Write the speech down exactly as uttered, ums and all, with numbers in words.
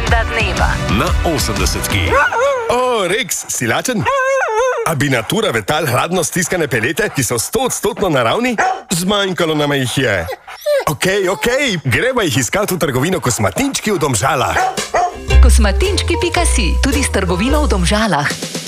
Legenda dneva na osemdesetki. O, Rex, si lačen? A bi natura vetal hladno stiskane pelete, ki so stoodstotno naravni? Zmanjkalo nama jih je. Okej, okej, greva jih iskati v trgovino Kosmatinčki v Domžalah. kosmatinčki pika si, tudi s trgovino v Domžalah.